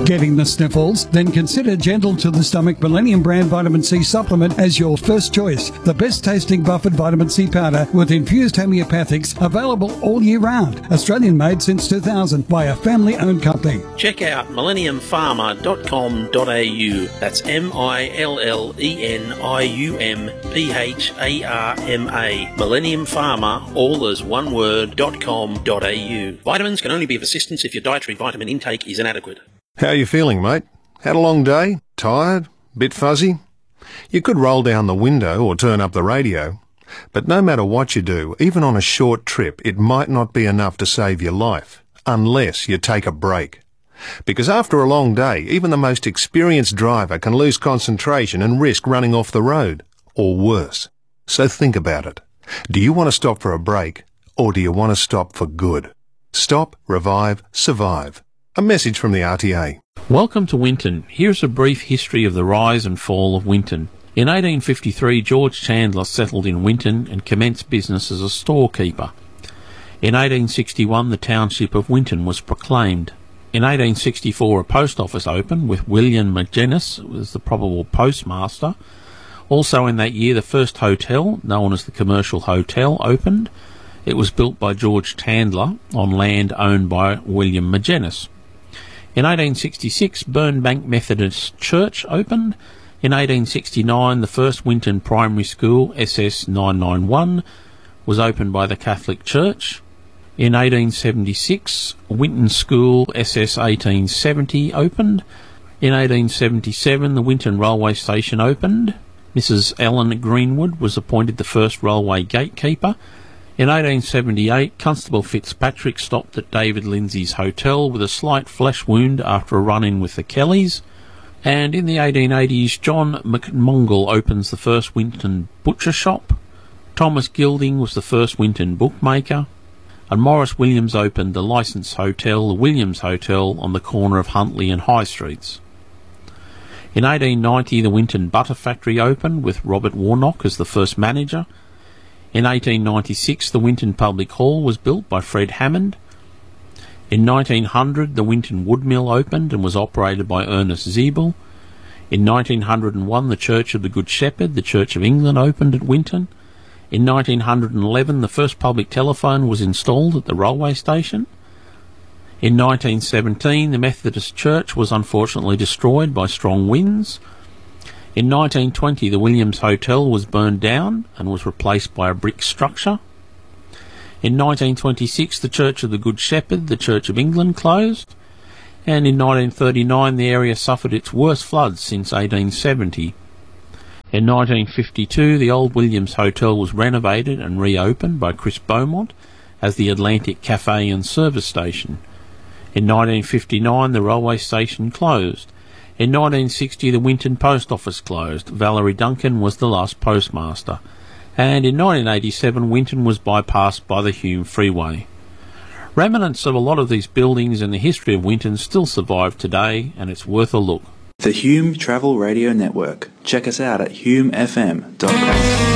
Getting the sniffles? Then consider Gentle to the Stomach Millennium Brand Vitamin C Supplement as your first choice. The best tasting buffered vitamin C powder with infused homeopathics, available all year round. Australian made since 2000 by a family owned company. Check out millenniumpharma.com.au. That's MILLENIUMPHARMA. Millennium Pharma, all as one word, .com.au. Vitamins can only be of assistance if your dietary vitamin intake is inadequate. How are you feeling, mate? Had a long day? Tired? Bit fuzzy? You could roll down the window or turn up the radio. But no matter what you do, even on a short trip, it might not be enough to save your life, unless you take a break. Because after a long day, even the most experienced driver can lose concentration and risk running off the road, or worse. So think about it. Do you want to stop for a break, or do you want to stop for good? Stop, revive, survive. A message from the RTA. Welcome to Winton. Here's a brief history of the rise and fall of Winton. In 1853, George Chandler settled in Winton and commenced business as a storekeeper. In 1861, the township of Winton was proclaimed. In 1864, a post office opened with William Magennis as the probable postmaster. Also in that year, the first hotel, known as the Commercial Hotel, opened. It was built by George Chandler on land owned by William Magennis. In 1866, Burnbank Methodist Church opened. In 1869, the first Winton Primary School, SS 991, was opened by the Catholic Church. In 1876, Winton School, SS 1870, opened. In 1877, the Winton Railway Station opened. Mrs. Ellen Greenwood was appointed the first railway gatekeeper. In 1878, Constable Fitzpatrick stopped at David Lindsay's hotel with a slight flesh wound after a run-in with the Kellys. And in the 1880s, John McMongle opens the first Winton butcher shop. Thomas Gilding was the first Winton bookmaker. And Morris Williams opened the licensed hotel, the Williams Hotel, on the corner of Huntley and High Streets. In 1890, the Winton Butter Factory opened with Robert Warnock as the first manager. In 1896, the Winton Public Hall was built by Fred Hammond. In 1900, the Winton Wood Mill opened and was operated by Ernest Zeeble. In 1901, the Church of the Good Shepherd, the Church of England, opened at Winton. In 1911, the first public telephone was installed at the railway station. In 1917, the Methodist Church was unfortunately destroyed by strong winds. In 1920, the Williams Hotel was burned down and was replaced by a brick structure. In 1926, the Church of the Good Shepherd, the Church of England, closed. And in 1939, the area suffered its worst floods since 1870. In 1952, the old Williams Hotel was renovated and reopened by Chris Beaumont as the Atlantic Cafe and Service Station. In 1959, the railway station closed. In 1960, the Winton Post Office closed. Valerie Duncan was the last postmaster. And in 1987, Winton was bypassed by the Hume Freeway. Remnants of a lot of these buildings and the history of Winton still survive today, and it's worth a look. The Hume Travel Radio Network. Check us out at humefm.com.